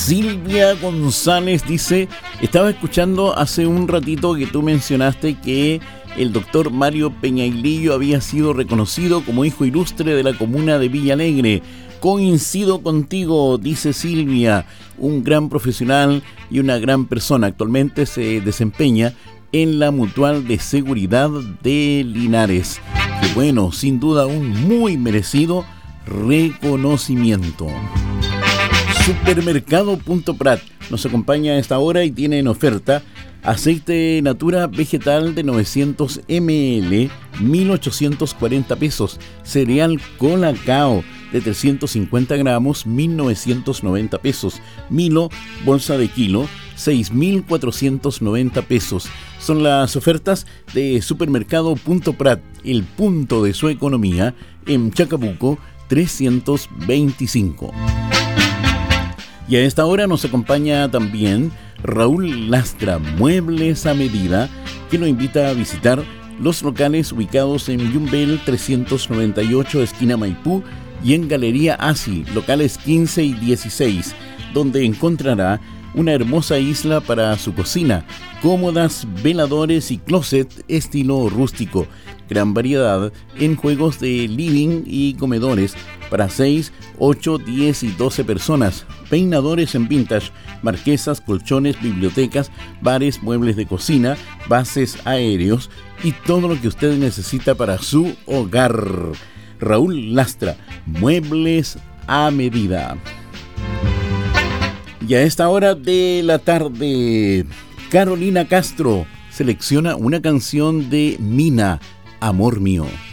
Silvia González dice, estaba escuchando hace un ratito que tú mencionaste que el doctor Mario Peñailillo había sido reconocido como hijo ilustre de la comuna de Villa Alegre. Coincido contigo, dice Silvia, un gran profesional y una gran persona. Actualmente se desempeña en la Mutual de Seguridad de Linares. Que bueno, sin duda un muy merecido reconocimiento. Supermercado.prat nos acompaña a esta hora y tiene en oferta aceite Natura vegetal de 900 ml, 1.840 pesos. Cereal Colacao de 350 gramos, 1.990 pesos. Milo, bolsa de kilo, 6.490 pesos. Son las ofertas de Supermercado.prat, el punto de su economía, en Chacabuco 325. Y a esta hora nos acompaña también Raúl Lastra, Muebles a Medida, que nos invita a visitar los locales ubicados en Yumbel 398, esquina Maipú, y en Galería Asi, locales 15 y 16, donde encontrará una hermosa isla para su cocina, cómodas, veladores y closet estilo rústico. Gran variedad en juegos de living y comedores para 6, 8, 10 y 12 personas. Peinadores en vintage, marquesas, colchones, bibliotecas, bares, muebles de cocina, bases aéreos y todo lo que usted necesita para su hogar. Raúl Lastra, Muebles a Medida. Y a esta hora de la tarde, Carolina Castro selecciona una canción de Mina, Amor Mío.